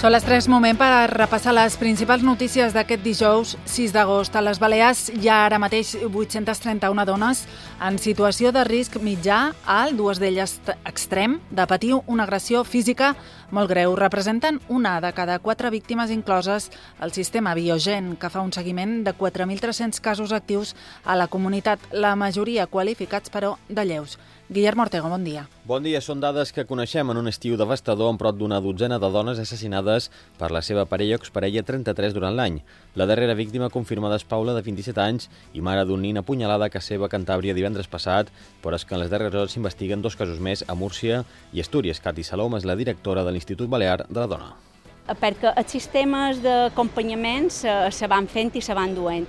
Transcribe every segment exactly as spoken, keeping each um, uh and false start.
Són les tres, moment per repassar les principals notícies d'aquest dijous sis d'agost. A les Balears hi ha ara mateix vuit-centes trenta-una dones en situació de risc mitjà alt, dues d'elles extrem, de patir una agressió física molt greu. Representen una de cada quatre víctimes incloses al sistema Biogen, que fa un seguiment de quatre mil tres-cents casos actius a la comunitat, la majoria qualificats, però, de lleus. Guillermo Ortega, bon dia. Bon dia. Són dades que coneixem en un estiu devastador amb prop d'una dotzena de dones assassinades per la seva parella o exparella trenta-tres durant l'any. La darrera víctima confirmada és Paula, de vint-i-set anys, i mare d'un nin apunyalada a casa seva a Cantàbria divendres passat, però és que en les darreres hores s'investiguen dos casos més a Múrcia i Astúries. Cati Salom és la directora de l'Institut Balear de la Dona. Perquè els sistemes d'acompanyament se, se van fent i se van duent,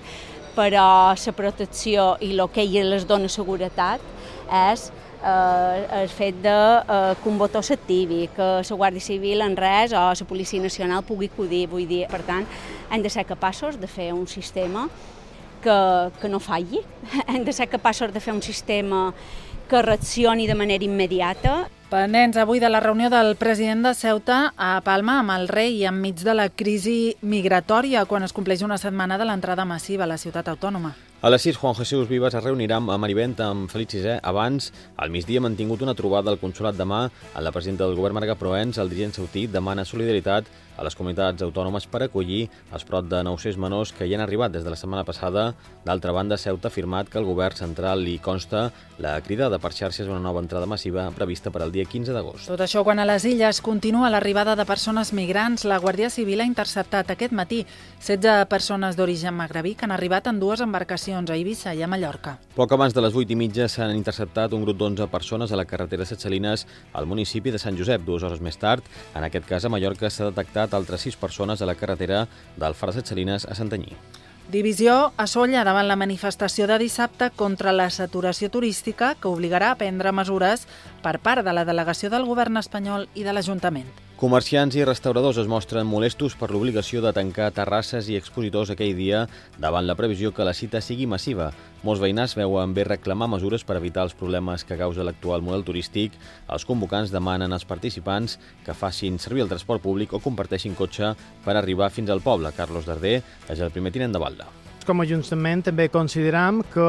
però la protecció i el que hi les dona seguretat és Eh, el fet de eh, que un botó s'activi, que la Guàrdia Civil en res o la Policia Nacional pugui acudir. Vull dir, per tant, hem de ser capaços de fer un sistema que, que no falli, hem de ser capaços de fer un sistema que reaccioni de manera immediata. Pendents avui de la reunió del president de Ceuta a Palma amb el rei enmig de la crisi migratòria quan es compleix una setmana de l'entrada massiva a la ciutat autònoma. A les sis, Juan Jesús Vivas es reunirà a Marivent amb Felip sisè. Abans, al migdia, ha mantingut una trobada al consolat de Mà amb la presidenta del govern, Marga Proens. El dirigent saudí demana solidaritat a les comunitats autònomes per acollir els prop de nou-cents menors que hi han arribat des de la setmana passada. D'altra banda, Ceuta ha afirmat que el govern central li consta la cridada per xarxes a una nova entrada massiva prevista per al dia quinze d'agost. Tot això quan a les Illes continua l'arribada de persones migrants. La Guàrdia Civil ha interceptat aquest matí setze persones d'origen magrebí que han arribat en dues embarcacions a Eivissa i a Mallorca. Poc abans de les vuit i mitja s'han interceptat un grup d'onze persones a la carretera Set Salines al municipi de Sant Josep. Dues hores més tard, en aquest cas a Mallorca, s'ha detectat altres sis persones a la carretera del Far de Set Salines a Santanyí. Divisió a Sóller davant la manifestació de dissabte contra la saturació turística que obligarà a prendre mesures per part de la delegació del govern espanyol i de l'Ajuntament. Comerciants i restauradors es mostren molestos per l'obligació de tancar terrasses i expositors aquell dia davant la previsió que la cita sigui massiva. Molts veïnats veuen bé reclamar mesures per evitar els problemes que causa l'actual model turístic. Els convocants demanen als participants que facin servir el transport públic o comparteixin cotxe per arribar fins al poble. Carlos Darder és el primer tinent de Balda. Com a Ajuntament també consideram que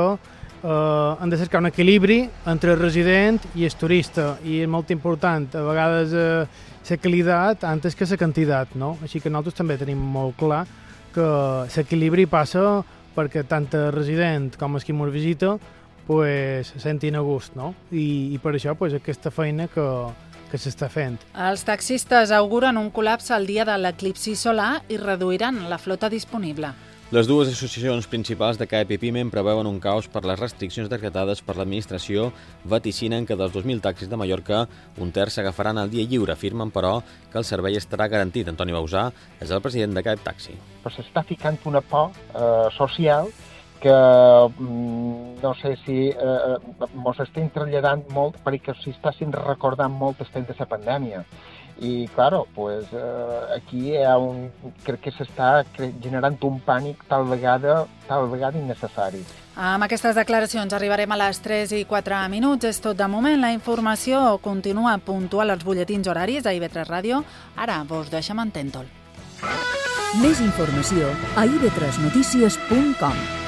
Uh, han de cercar un equilibri entre el resident i el turista, i és molt important a vegades uh, la qualitat antes que la quantitat, no? Així que nosaltres també tenim molt clar que l'equilibri passa perquè tant el resident com el qui ens visita pues, se sentin a gust, no? I, i per això pues, aquesta feina que, que s'està fent. Els taxistes auguren un col·lapse el dia de l'eclipsi solar i reduiran la flota disponible. Les dues associacions principals de C A E P i PIMEN preveuen un caos per les restriccions decretades per l'administració. Vaticinen que dels dos mil taxis de Mallorca, un terç s'agafaran el dia lliure. Afirmen, però, que el servei estarà garantit. Antoni Bausà és el president de C A E P Taxi. Però s'està ficant una por eh, social que mm, no sé si eh, mos estem traslladant molt perquè s'està recordant molt el temps de la pandèmia. I, claro, pues, eh, aquí hi ha un, crec que s'està generant un pànic tal vegada, tal vegada innecessari. Amb aquestes declaracions arribarem a les tres i quatre minuts. És tot de moment. La informació continua puntual als butlletins horaris a I V tres Ràdio. Ara vos deixem en Tentol. Més informació a i ve tres notícies punt com.